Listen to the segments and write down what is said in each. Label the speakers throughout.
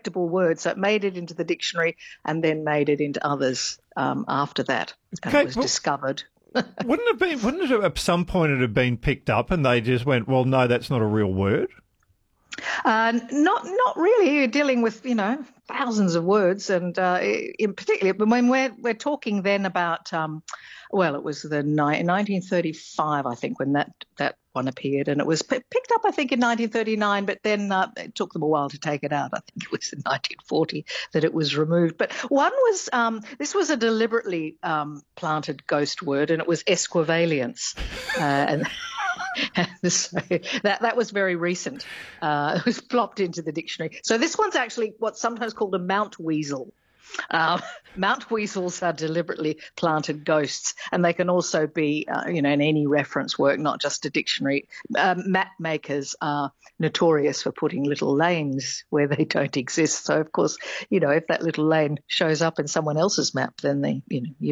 Speaker 1: respectable word. So it made it into the dictionary and then made it into others after that. And it was discovered.
Speaker 2: Wouldn't it have, at some point it have been picked up and they just went, well, no, that's not a real word?
Speaker 1: Not really. You're dealing with, thousands of words, and in particular, when we're talking then about, it was the 1935, I think, when that one appeared, and it was picked up, I think, in 1939, but then it took them a while to take it out. I think it was in 1940 that it was removed. But one was, this was a deliberately planted ghost word, and it was esquivalience, and so that was very recent. It was plopped into the dictionary. So this one's actually what's sometimes called a mount weasel. Mount weasels are deliberately planted ghosts, and they can also be, in any reference work, not just a dictionary. Map makers are notorious for putting little lanes where they don't exist. So, of course, if that little lane shows up in someone else's map, then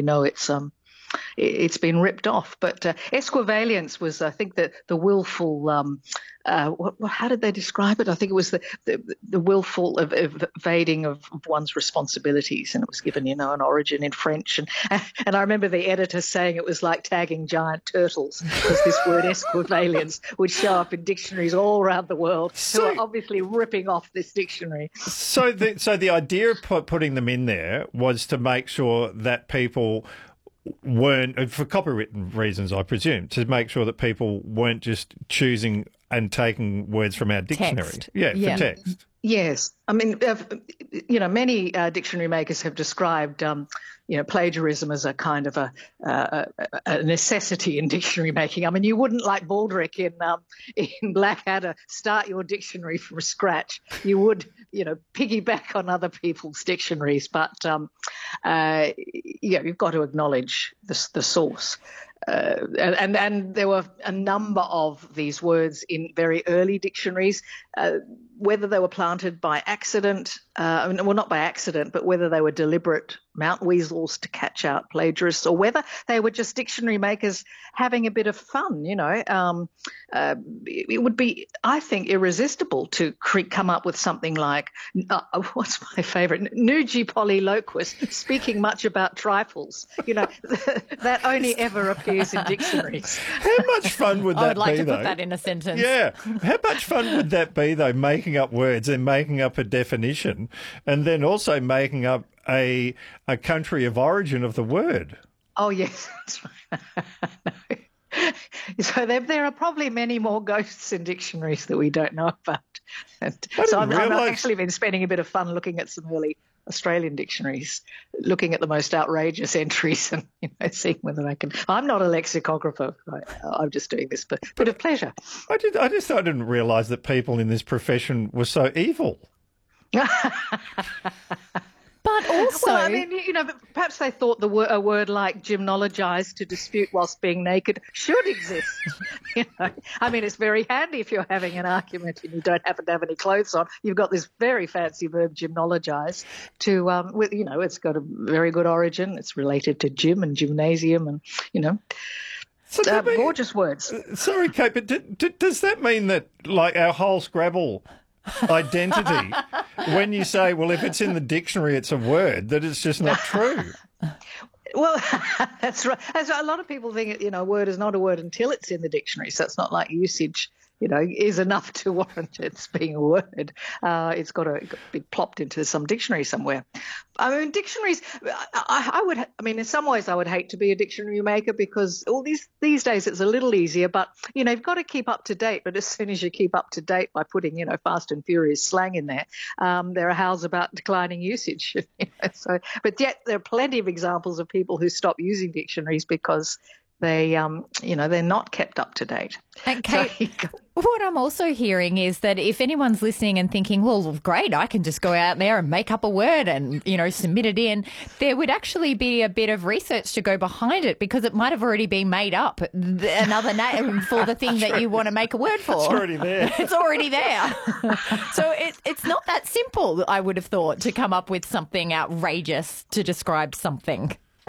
Speaker 1: it's been ripped off. But esquivalience was, I think, the willful. How did they describe it? I think it was the willful evading of one's responsibilities, and it was given, an origin in French. And I remember the editor saying it was like tagging giant turtles, because this word esquivalience would show up in dictionaries all around the world, who are obviously ripping off this dictionary.
Speaker 2: So the idea of putting them in there was to make sure that people weren't, for copywritten reasons, I presume, to make sure that people weren't just choosing and taking words from our dictionary.
Speaker 3: Text.
Speaker 2: Yeah, for text.
Speaker 1: Yes. I mean, many dictionary makers have described, plagiarism as a kind of a necessity in dictionary making. I mean, you wouldn't, like Baldrick in Blackadder, start your dictionary from scratch. You would, piggyback on other people's dictionaries, but you've got to acknowledge the source. And there were a number of these words in very early dictionaries, whether they were planted by accident, not by accident, but whether they were deliberate mount weasels to catch out plagiarists, or whether they were just dictionary makers having a bit of fun. It would be, I think, irresistible to come up with something like, what's my favourite, Nugi polyloquus, speaking much about trifles. That only ever appears in dictionaries.
Speaker 2: How much fun would that be,
Speaker 3: I would like to
Speaker 2: though?
Speaker 3: put that in a sentence.
Speaker 2: Yeah. How much fun would that be, though, making up words and making up a definition, and then also making up a country of origin of the word?
Speaker 1: Oh, yes, that's right. So there are probably many more ghosts in dictionaries that we don't know about. I've actually been spending a bit of fun looking at some early Australian dictionaries, looking at the most outrageous entries and seeing whether I can. I'm not a lexicographer. I'm just doing this for a bit of pleasure.
Speaker 2: I didn't realise that people in this profession were so evil.
Speaker 3: But also,
Speaker 1: well, I mean, perhaps they thought a word like gymnologise, to dispute whilst being naked, should exist. I mean, it's very handy if you're having an argument and you don't happen to have any clothes on. You've got this very fancy verb, gymnologise, it's got a very good origin. It's related to gym and gymnasium, and
Speaker 2: So
Speaker 1: gorgeous words.
Speaker 2: Sorry, Kate, but does that mean that, like, our whole Scrabble identity, when you say, well, if it's in the dictionary, it's a word, that it's just not true?
Speaker 1: Well, that's right. A lot of people think, a word is not a word until it's in the dictionary. So it's not like usage, is enough to warrant it being a word. It's got to be plopped into some dictionary somewhere. I mean, dictionaries, in some ways I would hate to be a dictionary maker, because all these days it's a little easier, but, you've got to keep up to date. But as soon as you keep up to date by putting, fast and furious slang in there, there are howls about declining usage. But yet there are plenty of examples of people who stop using dictionaries because they, they're not kept up to date.
Speaker 3: And Kate, what I'm also hearing is that if anyone's listening and thinking, well, great, I can just go out there and make up a word and, submit it in, there would actually be a bit of research to go behind it, because it might have already been made up, another name for the thing that you want to make a word for.
Speaker 2: It's already there.
Speaker 3: It's already there. So it's not that simple, I would have thought, to come up with something outrageous to describe something.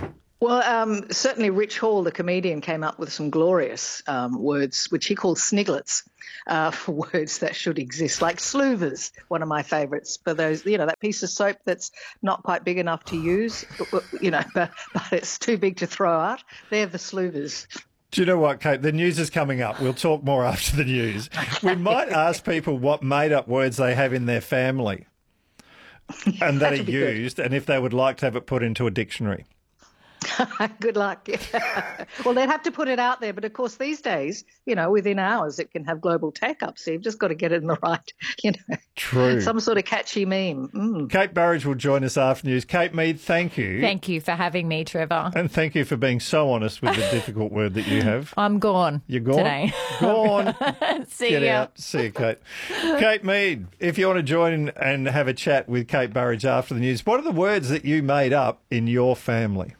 Speaker 1: Well, certainly Rich Hall, the comedian, came up with some glorious words, which he called snigglets, for words that should exist, like sloovers, one of my favourites, for those, that piece of soap that's not quite big enough to use, but it's too big to throw out. They're the sloovers.
Speaker 2: Do you know what, Kate? The news is coming up. We'll talk more after the news. We might ask people what made-up words they have in their family and that are used, and if they would like to have it put into a dictionary.
Speaker 1: Good luck. Well, they'd have to put it out there. But, of course, these days, within hours, it can have global take-up. So you've just got to get it in the right,
Speaker 2: True.
Speaker 1: Some sort of catchy meme.
Speaker 2: Kate Burridge will join us after news. Kate Mead, thank you.
Speaker 3: Thank you for having me, Trevor.
Speaker 2: And thank you for being so honest with the difficult word that you have.
Speaker 3: I'm gone.
Speaker 2: You're gone?
Speaker 3: Today.
Speaker 2: Gone.
Speaker 3: See
Speaker 2: Get
Speaker 3: ya.
Speaker 2: out. See you, Kate. Kate Mead, if you want to join and have a chat with Kate Burridge after the news, what are the words that you made up in your family?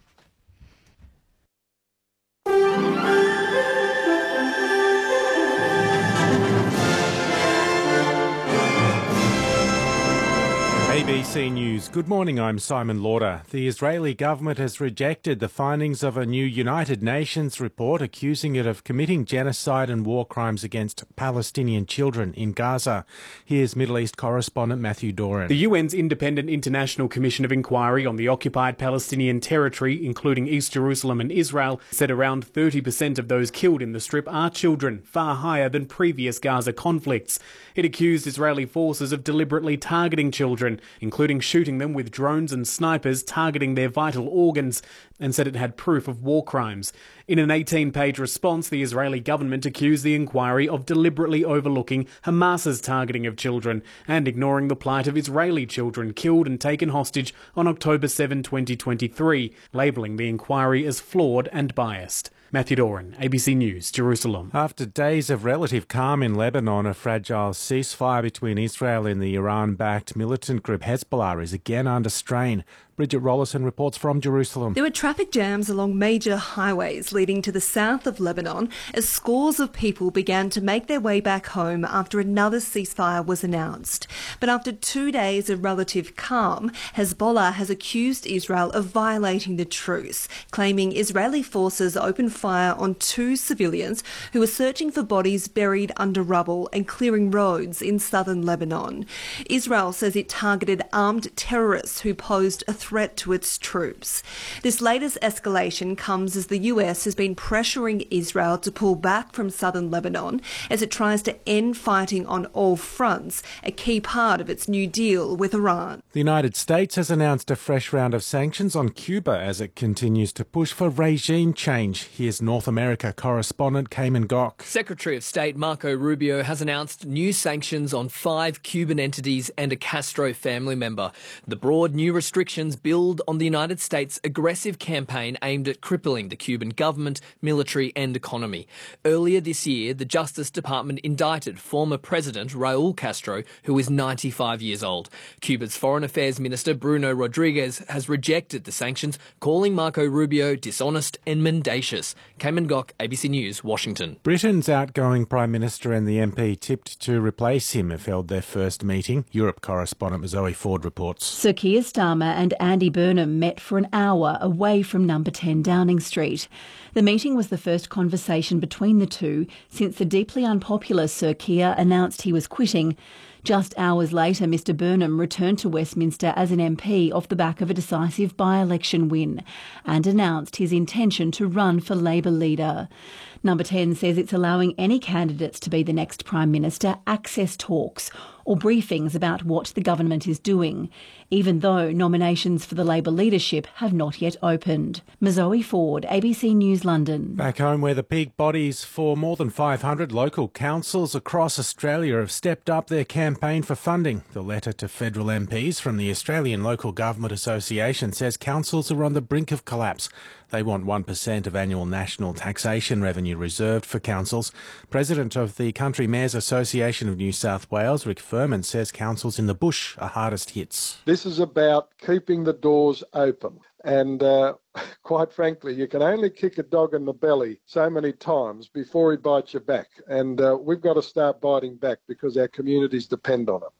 Speaker 4: ABC News. Good morning, I'm Simon Lauder. The Israeli government has rejected the findings of a new United Nations report accusing it of committing genocide and war crimes against Palestinian children in Gaza. Here's Middle East correspondent Matthew Doran.
Speaker 5: The UN's Independent International Commission of Inquiry on the occupied Palestinian territory, including East Jerusalem and Israel, said around 30% of those killed in the Strip are children, far higher than previous Gaza conflicts. It accused Israeli forces of deliberately targeting children, including shooting them with drones and snipers targeting their vital organs, and said it had proof of war crimes. In an 18-page response, the Israeli government accused the inquiry of deliberately overlooking Hamas's targeting of children and ignoring the plight of Israeli children killed and taken hostage on October 7, 2023, labelling the inquiry as flawed and biased. Matthew Doran, ABC News, Jerusalem.
Speaker 4: After days of relative calm in Lebanon, a fragile ceasefire between Israel and the Iran-backed militant group Hezbollah is again under strain. Bridget Rollison reports from Jerusalem.
Speaker 6: There were traffic jams along major highways leading to the south of Lebanon as scores of people began to make their way back home after another ceasefire was announced. But after 2 days of relative calm, Hezbollah has accused Israel of violating the truce, claiming Israeli forces opened fire on 2 civilians who were searching for bodies buried under rubble and clearing roads in southern Lebanon. Israel says it targeted armed terrorists who posed a threat to its troops. This latest escalation comes as the US has been pressuring Israel to pull back from southern Lebanon as it tries to end fighting on all fronts, a key part of its new deal with Iran.
Speaker 4: The United States has announced a fresh round of sanctions on Cuba as it continues to push for regime change. Here's North America correspondent Cayman Gok.
Speaker 7: Secretary of State Marco Rubio has announced new sanctions on 5 Cuban entities and a Castro family member. The broad new restrictions build on the United States' aggressive campaign aimed at crippling the Cuban government, military and economy. Earlier this year, the Justice Department indicted former President Raul Castro, who is 95 years old. Cuba's Foreign Affairs Minister Bruno Rodriguez has rejected the sanctions, calling Marco Rubio dishonest and mendacious. Cayman Gok, ABC News, Washington.
Speaker 4: Britain's outgoing Prime Minister and the MP tipped to replace him have held their first meeting. Europe correspondent Zoe Ford reports.
Speaker 8: Sir Keir Starmer and Andy Burnham met for an hour away from number 10 Downing Street. The meeting was the first conversation between the two since the deeply unpopular Sir Keir announced he was quitting. Just hours later, Mr Burnham returned to Westminster as an MP off the back of a decisive by-election win and announced his intention to run for Labor leader. Number 10 says it's allowing any candidates to be the next Prime Minister access talks or briefings about what the government is doing, even though nominations for the Labor leadership have not yet opened. Zoe Ford, ABC News, London.
Speaker 4: Back home, where the peak bodies for more than 500 local councils across Australia have stepped up their campaign for funding. The letter to federal MPs from the Australian Local Government Association says councils are on the brink of collapse. They want 1% of annual national taxation revenue reserved for councils. President of the Country Mayors Association of New South Wales, Rick Furman, says councils in the bush are hardest hits.
Speaker 9: This is about keeping the doors open. And quite frankly, you can only kick a dog in the belly so many times before he bites you back. And we've got to start biting back because our communities depend on it.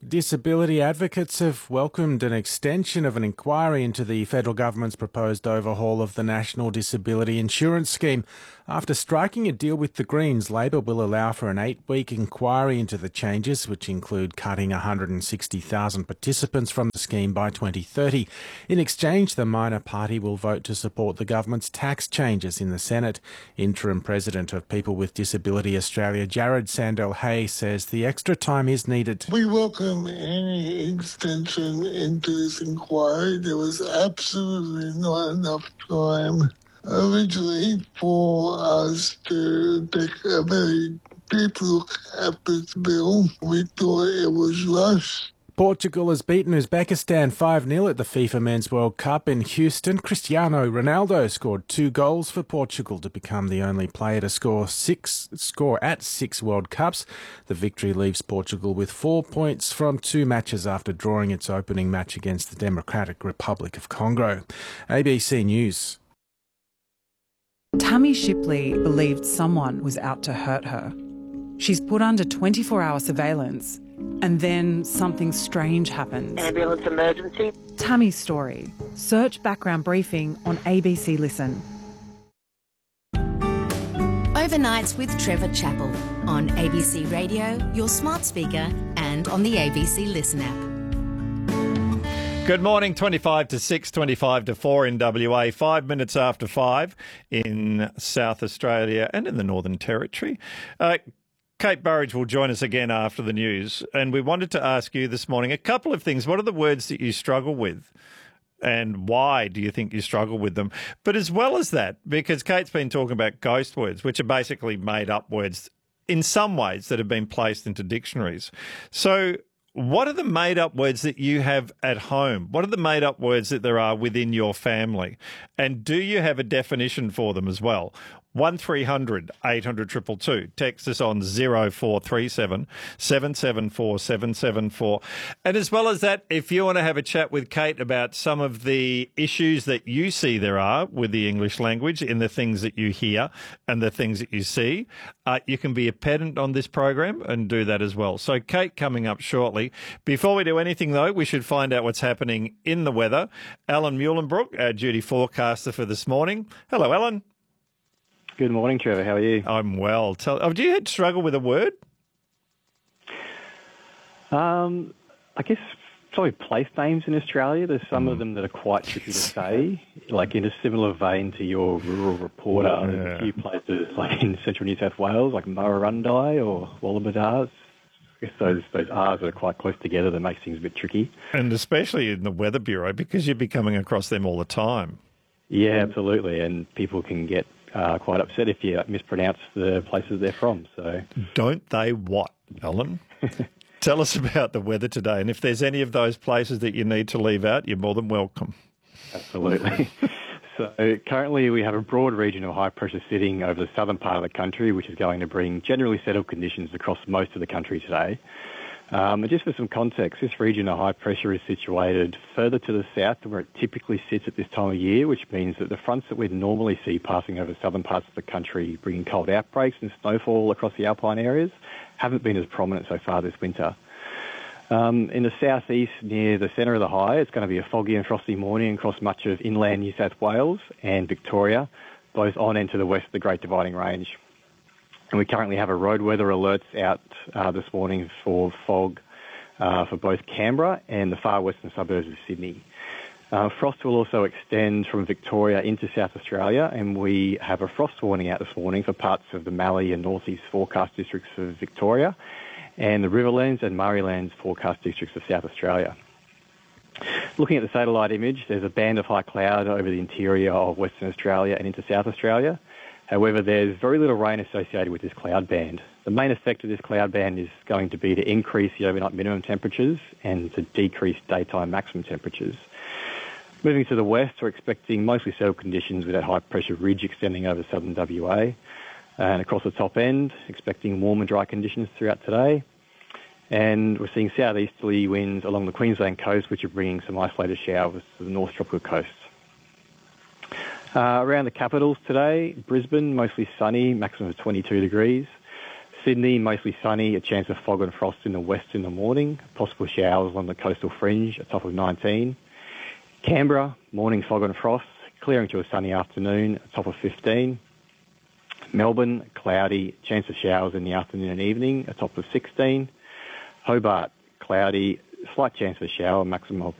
Speaker 4: Disability advocates have welcomed an extension of an inquiry into the federal government's proposed overhaul of the National Disability Insurance Scheme. After striking a deal with the Greens, Labor will allow for an 8-week inquiry into the changes, which include cutting 160,000 participants from the scheme by 2030. In exchange, the minor party will vote to support the government's tax changes in the Senate. Interim President of People with Disability Australia, Jared Sandell-Hay, says the extra time is needed.
Speaker 10: We welcome any extension into this inquiry. There was absolutely not enough time originally for us to take a very deep look at this bill. We thought it was rushed.
Speaker 4: Portugal has beaten Uzbekistan 5-0 at the FIFA Men's World Cup in Houston. Cristiano Ronaldo scored 2 goals for Portugal to become the only player to score at 6 World Cups. The victory leaves Portugal with 4 points from 2 matches after drawing its opening match against the Democratic Republic of Congo. ABC News.
Speaker 11: Tammy Shipley believed someone was out to hurt her. She's put under 24-hour surveillance, and then something strange happens.
Speaker 12: Ambulance emergency.
Speaker 11: Tammy's story. Search background briefing on ABC Listen.
Speaker 13: Overnights with Trevor Chappell on ABC Radio, your smart speaker, and on the ABC Listen app.
Speaker 2: Good morning, 25 to 6, 25 to 4 in WA, 5 minutes after 5 in South Australia and in the Northern Territory. Kate Burridge will join us again after the news, and we wanted to ask you this morning a couple of things. What are the words that you struggle with, and why do you think you struggle with them? But as well as that, because Kate's been talking about ghost words, which are basically made-up words in some ways that have been placed into dictionaries. So what are the made-up words that you have at home? What are the made-up words that there are within your family? And do you have a definition for them as well? 1300 800 222. Text us on 0437 774 774. And as well as that, if you want to have a chat with Kate about some of the issues that you see there are with the English language in the things that you hear and the things that you see, you can be a pedant on this program and do that as well. So Kate coming up shortly. Before we do anything, though, we should find out what's happening in the weather. Alan Muhlenbrook, our duty forecaster for this morning. Hello, Alan.
Speaker 14: Good morning, Trevor. How are you?
Speaker 2: I'm well. Do you struggle with a word?
Speaker 14: I guess probably place names in Australia. There's some of them that are quite tricky to say, like in a similar vein to your rural reporter. Yeah. There's a few places like in central New South Wales, like Murrurundi or Wallumbadars. I guess those R's that are quite close together that makes things a bit tricky.
Speaker 2: And especially in the Weather Bureau, because you'd be coming across them all the time.
Speaker 14: Yeah, absolutely. And people can get quite upset if you mispronounce the places they're from. So,
Speaker 2: don't they what, Alan? Tell us about the weather today, and if there's any of those places that you need to leave out, you're more than welcome.
Speaker 14: Absolutely. So currently we have a broad region of high pressure sitting over the southern part of the country, which is going to bring generally settled conditions across most of the country today. And just for some context, this region of high pressure is situated further to the south than where it typically sits at this time of year, which means that the fronts that we'd normally see passing over southern parts of the country, bringing cold outbreaks and snowfall across the alpine areas, haven't been as prominent so far this winter. In the southeast, near the centre of the high, it's going to be a foggy and frosty morning across much of inland New South Wales and Victoria, both on and to the west of the Great Dividing Range. And we currently have a road weather alerts out this morning for fog for both Canberra and the far western suburbs of Sydney. Frost will also extend from Victoria into South Australia, and we have a frost warning out this morning for parts of the Mallee and northeast forecast districts of Victoria and the Riverlands and Murraylands forecast districts of South Australia. Looking at the satellite image, there's a band of high cloud over the interior of Western Australia and into South Australia. However, there's very little rain associated with this cloud band. The main effect of this cloud band is going to be to increase the overnight minimum temperatures and to decrease daytime maximum temperatures. Moving to the west, we're expecting mostly settled conditions with that high pressure ridge extending over southern WA. And across the top end, expecting warm and dry conditions throughout today. And we're seeing southeasterly winds along the Queensland coast, which are bringing some isolated showers to the North Tropical coast. Around the capitals today, Brisbane, mostly sunny, maximum of 22 degrees. Sydney, mostly sunny, a chance of fog and frost in the west in the morning, possible showers on the coastal fringe, a top of 19. Canberra, morning fog and frost, clearing to a sunny afternoon, a top of 15. Melbourne, cloudy, chance of showers in the afternoon and evening, a top of 16. Hobart, cloudy, slight chance of a shower, maximum of